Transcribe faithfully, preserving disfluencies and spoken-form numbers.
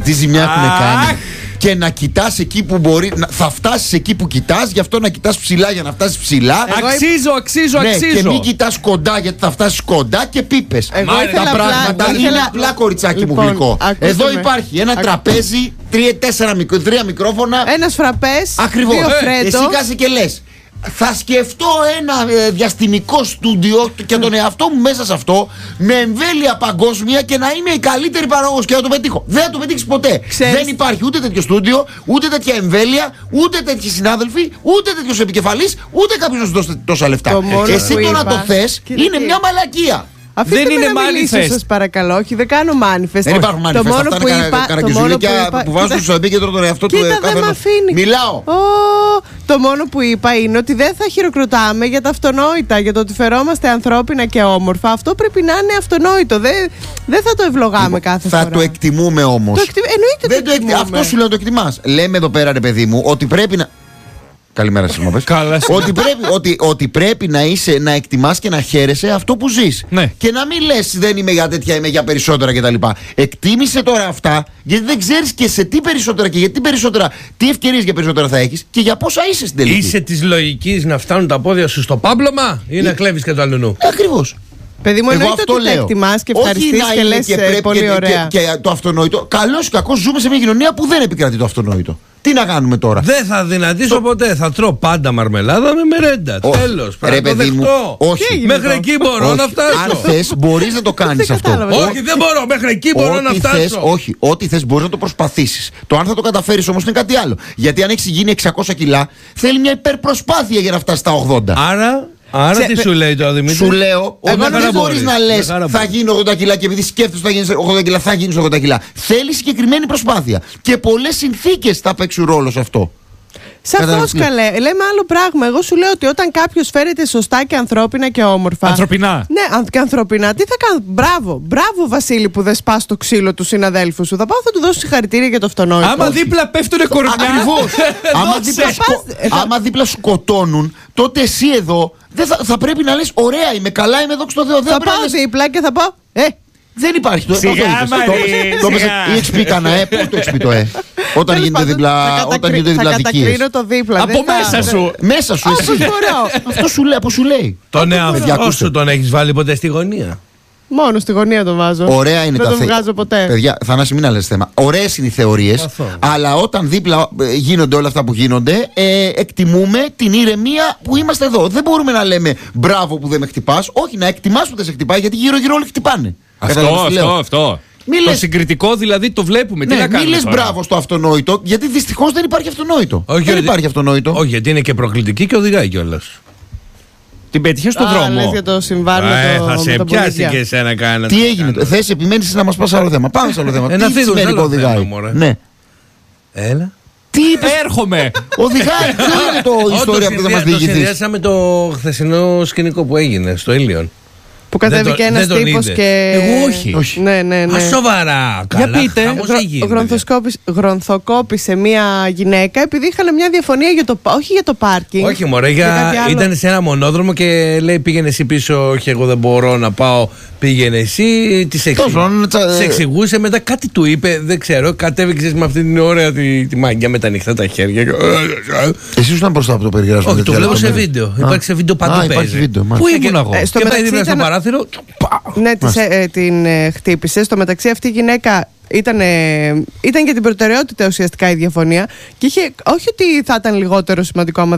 τι ζημιά έχουν κάνει. Και να κοιτάς εκεί που μπορεί. Να, θα φτάσεις εκεί που κοιτάς, γι' αυτό να κοιτάς ψηλά για να φτάσεις ψηλά. Αξίζω, αξίζω, ναι, αξίζω. Και μην κοιτάς κοντά γιατί θα φτάσεις κοντά και πίπες. Εγώ τα πράγματα απλά, είναι απλά, κοριτσάκι λοιπόν, μου γλυκό. Εδώ υπάρχει ένα Ακού... τραπέζι, τρία, τέσσερα, τρία μικρόφωνα. Ένας φραπές. Ακριβώς. Δύο ε, εσύ κάθεσαι και λες. Θα σκεφτώ ένα ε, διαστημικό στούντιο και τον εαυτό μου μέσα σε αυτό με εμβέλεια παγκόσμια και να είμαι η καλύτερη παραγωγός και να το πετύχω. Δεν θα το πετύχεις ποτέ. Ξέρεις. Δεν υπάρχει ούτε τέτοιο στούντιο, ούτε τέτοια εμβέλεια, ούτε τέτοιοι συνάδελφοι, ούτε τέτοιος επικεφαλής, ούτε κάποιος να σου δώσει τόσα λεφτά. Το Εσύ το να το θες είναι μια μαλακία. Αφήστε δεν με είναι να μιλήσω, σας παρακαλώ. Όχι, δεν κάνω manifest. Δεν υπάρχουν manifest. Το μόνο Αυτά που είναι είπα, καραγκιουζουλίκια που, που βάζουν στο επίκεντρο τον εαυτό του καθενός. Μιλάω. Oh, το μόνο που είπα είναι ότι δεν θα χειροκροτάμε για τα αυτονόητα, για το ότι φερόμαστε ανθρώπινα και όμορφα. Αυτό πρέπει να είναι αυτονόητο. Δεν, δεν θα το ευλογάμε λοιπόν, κάθε θα φορά. Θα το εκτιμούμε όμως. Το εκτι... Εννοείται δεν το εκτιμούμε. Αυτό σου λέω το εκτιμάς. Λέμε εδώ πέρα, ρε παιδί μου, ότι πρέπει να. Καλημέρα σας, μάπες. ότι, πρέπει, ότι, ότι πρέπει να, είσαι, να εκτιμάς και να χαίρεσαι αυτό που ζεις. Ναι. Και να μην λες δεν είμαι για τέτοια, είμαι για περισσότερα κτλ. Εκτίμησε τώρα αυτά, γιατί δεν ξέρεις και σε τι περισσότερα και γιατί περισσότερα, τι ευκαιρίες για περισσότερα θα έχεις και για πόσα είσαι στην τελική. Είσαι της λογικής να φτάνουν τα πόδια σου στο πάμπλωμα ή να κλέβεις και το αλλονού. Ακριβώς. Παιδί μου, εννοείται ότι τα εκτιμάς και ευχαριστείς και λες και πολύ και, ωραία. Και, και το αυτονόητο. Καλώς ή κακώς ζούμε σε μια κοινωνία που δεν επικρατεί το αυτονόητο. Τι να κάνουμε τώρα. Δεν θα δυνατήσω το... ποτέ. Θα τρώω πάντα μαρμελάδα με μερέντα. Τέλος. Ρε παιδί μου. Όχι. Μέχρι εκεί μπορώ όχι. να φτάσω. Αν θες μπορείς να το κάνεις αυτό. Όχι, δεν μπορώ. Μέχρι εκεί μπορώ να φτάσω. Θες, όχι. Ό,τι θες μπορείς να το προσπαθήσεις. Το αν θα το καταφέρεις όμως είναι κάτι άλλο. Γιατί αν έχεις γίνει εξακόσια κιλά θέλει μια υπερπροσπάθεια για να φτάσεις στα ογδόντα. Άρα. Άρα Ξε... τι σου λέει τώρα Δημήτρη. Σου λέω ότι δεν μπορείς να λες θα γίνω ογδόντα κιλά και επειδή σκέφτεσαι θα γίνεις ογδόντα κιλά θα γίνεις ογδόντα κιλά. Θέλει συγκεκριμένη προσπάθεια. Και πολλές συνθήκες θα παίξουν ρόλο σε αυτό. Σαφώς καλέ. Λέμε άλλο πράγμα. Εγώ σου λέω ότι όταν κάποιος φέρεται σωστά και ανθρώπινα και όμορφα. Ανθρωπινά. Ναι, και ανθρωπινά. Τι θα κάνω. Μπράβο. Μπράβο, Βασίλη, που δεν σπάς το ξύλο του συναδέλφου σου. Θα πάω, θα του δώσω συγχαρητήρια για το αυτονόητο. Άμα δίπλα πέφτουνε κορμιά. Ακριβώς. άμα, δίπλα σκο... άμα δίπλα σκοτώνουν, τότε εσύ εδώ δεν θα, θα πρέπει να λες ωραία είμαι, καλά είμαι, δόξα τω Θεώ. Θα πάω λες... δίπλα και θα πω. Ε, δεν υπάρχει το σιγά Μαρή, ή εξ πι κανένα ε, πού το εξ πι το ε. Όταν γίνεται δίπλα αδικίες. Θα κατακρίνω το δίπλα. Από μέσα σου. Μέσα σου εσύ. Αυτό σου λέει, σου λέει. Τον εαυτό σου τον έχεις βάλει ποτέ στη γωνία? Μόνο στη γωνία το βάζω. Ωραία είναι δεν τα το βγάζω ποτέ. Παιδιά, Θανάση, μην άλλες θέμα. Ωραίες είναι οι θεωρίες, αλλά όταν δίπλα ε, γίνονται όλα αυτά που γίνονται, ε, εκτιμούμε την ηρεμία που είμαστε εδώ. Δεν μπορούμε να λέμε μπράβο που δεν με χτυπάς. Όχι, να εκτιμάς που δεν σε χτυπάει, γιατί γύρω-γύρω όλοι χτυπάνε. Αυτό, αυτό, αυτό. Μη το λες... συγκριτικό δηλαδή το βλέπουμε. Ναι, τι να κάνουμε. Μην λες μπράβο στο αυτονόητο, γιατί δυστυχώς δεν υπάρχει αυτονόητο. Όχι, δεν ότι... υπάρχει αυτονόητο. Όχι, γιατί είναι και προκλητική και οδηγάει κιόλας. Την πέτυχε στον δρόμο. Λες για το συμβάν με το, θα σε το πιάσει και εσένα κάνα. Τι έγινε, θες επιμένεις να μας πας άλλο θέμα. Πάμε σε άλλο θέμα. Ένα τι σημαίνει οδηγάει. Ναι. Έλα. Τι είπες? Έρχομαι. Οδηγάει. Ποιο είναι το ιστορία που θα μας διηγηθείς? Το συνδυάσαμε το χθεσινό σκηνικό που έγινε στο Ήλιον. Που κατέβηκε ένας τύπος και... Εγώ όχι. όχι. Ναι, ναι, ναι. Α, σοβαρά. Για καλά, πείτε. Γρονθοκόπησε μία γυναίκα επειδή είχαν μια διαφωνία για το, όχι για το πάρκινγκ. Όχι μωρέ, για... ήταν σε ένα μονόδρομο και λέει πήγαινε εσύ πίσω, όχι εγώ δεν μπορώ να πάω, πήγαινε εσύ. Της εξηγούσε, μετά κάτι του είπε, δεν ξέρω, κατέβηκε με αυτή την ωραία τη, τη μαγιά με τα ανοιχτά τα χέρια. Εσύ ήσουν μπροστά από το περιγράψιμο? Όχι, το βλέπω σε βίντεο. Υπάρχει σε βίντεο παντού παίζει. Πού ήμουν εγώ? Και πάει δίπλα στο παράθυρο. Ναι, της, ε, την ε, χτύπησε. Στο μεταξύ αυτή η γυναίκα ήταν, ε, ήταν για την προτεραιότητα ουσιαστικά η διαφωνία και είχε, όχι ότι θα ήταν λιγότερο σημαντικό άμα